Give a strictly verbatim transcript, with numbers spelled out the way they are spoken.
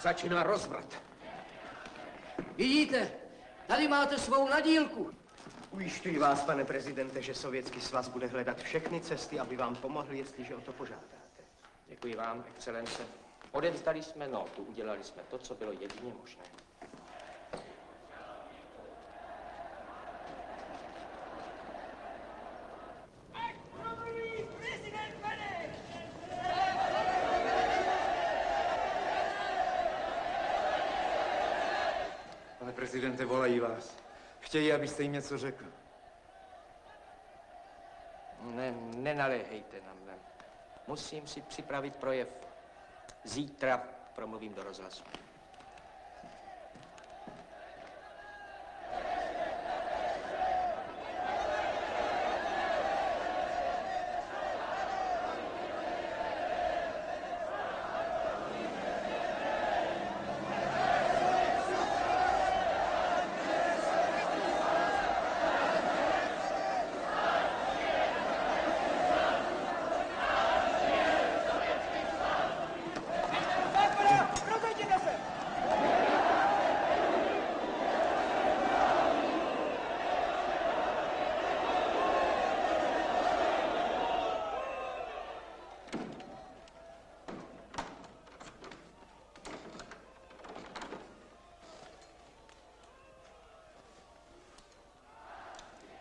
začíná rozvrat. Vidíte, tady máte svou nadílku. Ujišťuji vás, pane prezidente, že Sovětský svaz bude hledat všechny cesty, aby vám pomohl, jestliže o to požádáte. Děkuji vám, excelence. Odevzdali jsme notu, udělali jsme to, co bylo jedině možné. Pane prezidente, volají vás. Chtějí, abyste jim něco řekl. Ne, nenaléhejte na mne. Musím si připravit projev. Zítra promluvím do rozhlasu.